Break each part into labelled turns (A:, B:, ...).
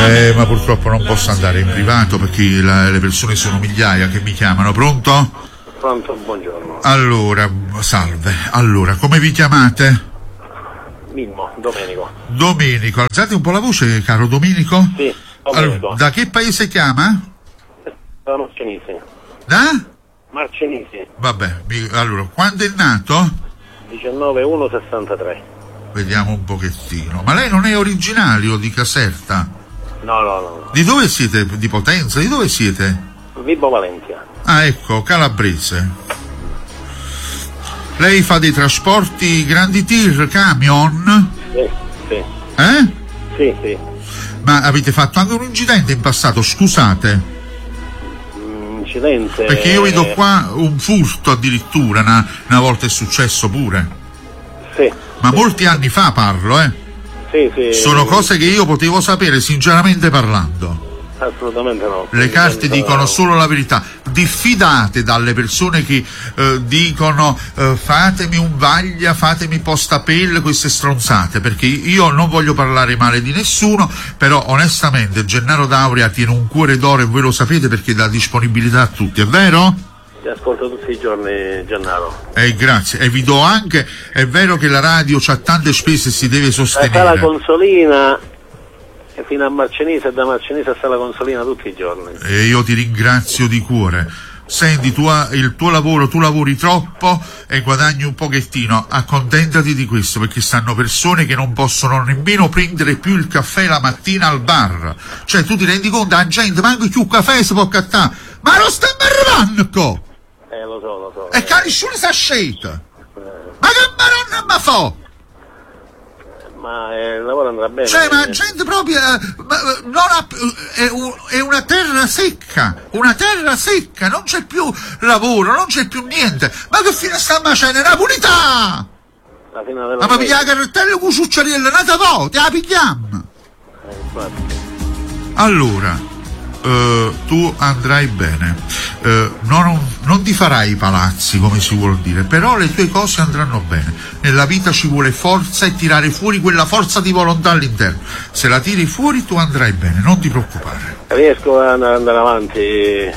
A: Ma purtroppo non posso andare in privato perché le persone sono migliaia che mi chiamano. Pronto?
B: Pronto, buongiorno.
A: Allora, salve. Allora, come vi chiamate?
B: Mimmo, Domenico.
A: Domenico, alzate un po' la voce, caro Domenico.
B: Sì, Domenico.
A: Da che paese chiama?
B: Da Marcenisi.
A: Da?
B: Marcenisi.
A: Vabbè, allora, quando è nato?
B: 19/1/63.
A: Vediamo un pochettino. Ma lei non è originario di Caserta?
B: No.
A: Di dove siete? Di Potenza? Di dove siete?
B: Vibo Valentia.
A: Ah, ecco, calabrese. Lei fa dei trasporti grandi tir, camion?
B: Sì.
A: Eh?
B: Sì.
A: Ma avete fatto anche un incidente in passato, scusate?
B: Incidente?
A: Perché io vedo qua un furto addirittura, una volta è successo pure.
B: Sì.
A: Ma molti anni fa parlo,
B: Sì.
A: Sono cose che io potevo sapere sinceramente parlando.
B: Assolutamente no.
A: Le carte dicono solo la verità. Diffidate dalle persone che dicono fatemi un vaglia, fatemi postapel, queste stronzate, perché io non voglio parlare male di nessuno, però onestamente Gennaro D'Auria tiene un cuore d'oro e voi lo sapete perché dà disponibilità a tutti, è vero?
B: Ti ascolto tutti i giorni, Gennaro.
A: Grazie, e vi do anche, è vero che la radio c'ha tante spese e si deve sostenere.
B: La Consolina e fino a Marcenisi e da Marcenisi a Sala Consolina tutti i giorni.
A: E io ti ringrazio di cuore. Senti, il tuo lavoro, tu lavori troppo e guadagni un pochettino, accontentati di questo, perché stanno persone che non possono nemmeno prendere più il caffè la mattina al bar. Cioè, tu ti rendi conto, la gente manca più caffè si può cattare, ma non stiamo arrivando qua!
B: Lo so.
A: E che nessuno sa scelta! Ma che maronna ma fa?
B: Ma il lavoro andrà bene.
A: Cioè, ma gente proprio è una terra secca, non c'è più lavoro, non c'è più niente. Ma che fine sta facendo? Napolità!
B: La fine della
A: Ma pigliare la cartella con succiariella, nata po', te la pigliamo! Allora, tu andrai bene, non ti farai i palazzi come si vuol dire, però le tue cose andranno bene. Nella vita ci vuole forza e tirare fuori quella forza di volontà all'interno. Se la tiri fuori tu andrai bene, non ti preoccupare.
B: Riesco ad andare avanti.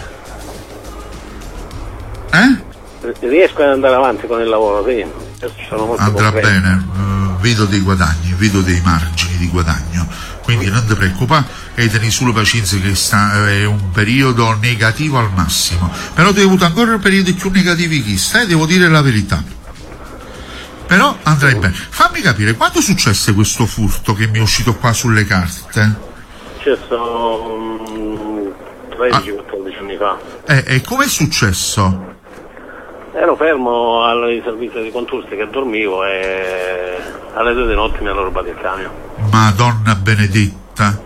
B: Riesco ad andare avanti con il lavoro, sì. Sono molto
A: andrà
B: concreto.
A: Bene, vedo dei guadagni, vedo dei margini di guadagno, quindi non ti preoccupare e tieni solo pazienza che è un periodo negativo al massimo, però tu hai avuto ancora periodi più negativi che stai, devo dire la verità, però andrai bene. Fammi capire, quando successe questo furto che mi è uscito qua sulle carte?
B: Successo 13-14 anni fa.
A: E com'è successo?
B: Ero fermo al servizio di Contursi che dormivo e alle 2 di notte mi hanno rubato il camion.
A: Madonna benedetta.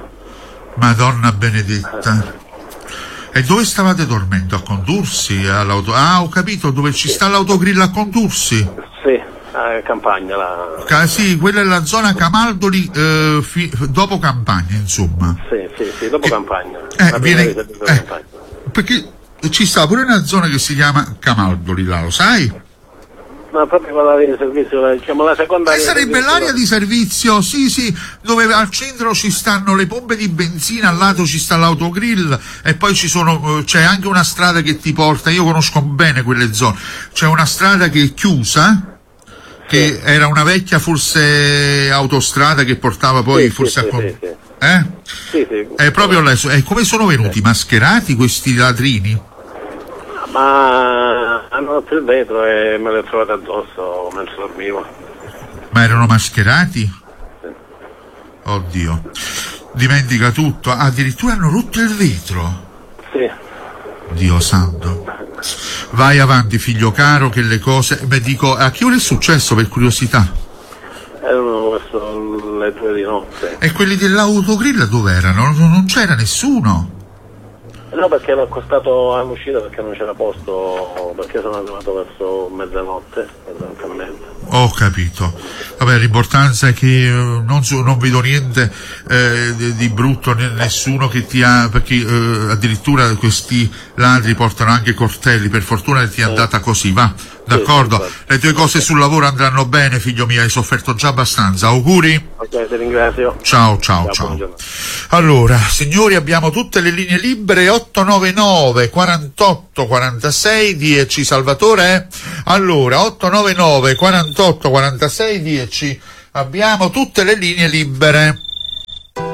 A: E dove stavate dormendo? A Contursi? Ho capito, dove ci sta l'autogrill a Contursi?
B: Sì, a Campagna.
A: Sì, quella è la zona Camaldoli, dopo Campagna, insomma.
B: Sì, dopo Campagna.
A: Campagna. Perché ci sta pure una zona che si chiama Camaldoli, là, lo sai?
B: No, proprio quella di servizio, diciamo la seconda.
A: Sarebbe l'area di servizio, sì, dove al centro ci stanno le pompe di benzina, al lato ci sta l'autogrill e poi c'è anche una strada che ti porta, io conosco bene quelle zone, c'è una strada che è chiusa, che era una vecchia forse autostrada che portava poi
B: Sì.
A: È proprio e come sono venuti mascherati questi ladrini?
B: Ma hanno rotto il vetro e me l'ho trovato addosso mentre dormivo.
A: Ma erano mascherati?
B: Sì.
A: Oddio, dimentica tutto, addirittura hanno rotto il vetro?
B: Sì.
A: Dio santo. Vai avanti figlio caro che le cose... Beh, dico, a che ora è successo per curiosità?
B: Erano verso le 2 di notte.
A: E quelli dell'autogrill dove erano? Non c'era nessuno?
B: No, perché ero accostato all'uscita perché non c'era posto, perché sono arrivato verso mezzanotte,
A: Ho capito. Vabbè, l'importanza è che non vedo niente di brutto, nessuno che ti ha, perché addirittura questi ladri portano anche coltelli, per fortuna ti è andata così, va, d'accordo?
B: Sì,
A: Le tue cose sul lavoro andranno bene, figlio mio, hai sofferto già abbastanza, auguri.
B: Ok, ti ringrazio.
A: Ciao.
B: Buongiorno.
A: Allora, signori, abbiamo tutte le linee libere, 899 48 46 10, Salvatore? Allora, 899 48 46 10, abbiamo tutte le linee libere.